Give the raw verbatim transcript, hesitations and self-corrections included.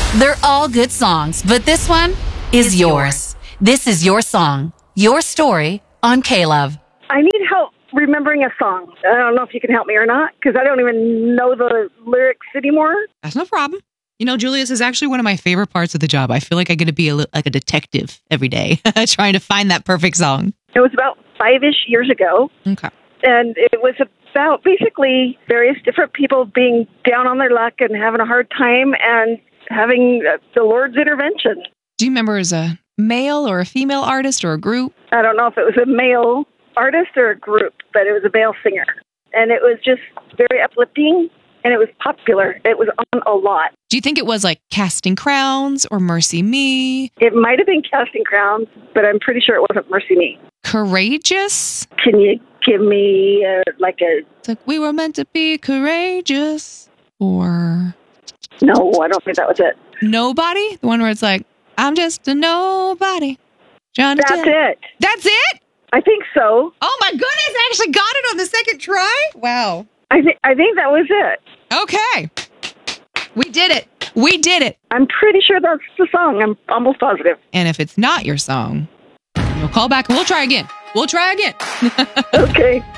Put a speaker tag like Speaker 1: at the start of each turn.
Speaker 1: They're all good songs, but this one is yours. This is your song, your story on K-Love.
Speaker 2: I need help remembering a song. I don't know if you can help me or not, because I don't even know the lyrics anymore.
Speaker 3: That's no problem. You know, Julia, this is actually one of my favorite parts of the job. I feel like I get to be a li- like a detective every day, trying to find that perfect song.
Speaker 2: It was about five-ish years ago.
Speaker 3: Okay.
Speaker 2: And it was about basically various different people being down on their luck and having a hard time and having uh, the Lord's intervention.
Speaker 3: Do you remember as a male or a female artist or a group?
Speaker 2: I don't know if it was a male artist or a group, but it was a male singer. And it was just very uplifting, and it was popular. It was on a lot.
Speaker 3: Do you think it was like Casting Crowns or Mercy Me?
Speaker 2: It might have been Casting Crowns, but I'm pretty sure it wasn't Mercy Me.
Speaker 3: Courageous?
Speaker 2: Can you give me uh, like a...
Speaker 3: It's like, we were meant to be courageous. Or...
Speaker 2: No, I don't think that was it.
Speaker 3: Nobody? The one where it's like, I'm just a nobody. John
Speaker 2: That's
Speaker 3: Tell-
Speaker 2: it.
Speaker 3: That's it?
Speaker 2: I think so.
Speaker 3: Oh my goodness, I actually got it on the second try? Wow.
Speaker 2: I, th- I think that was it.
Speaker 3: Okay. We did it. We did it.
Speaker 2: I'm pretty sure that's the song. I'm almost positive.
Speaker 3: And if it's not your song, you'll call back and we'll try again. We'll try again.
Speaker 2: Okay.